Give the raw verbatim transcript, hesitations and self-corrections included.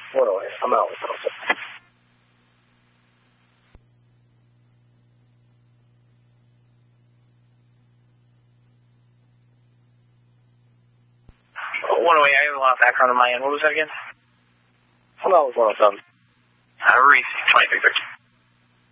one oh eight. I'm out. one oh eight, I have a lot of background on my end. What was that again? I'm out with one oh seven. Uh, Reese, twenty-three thirteen.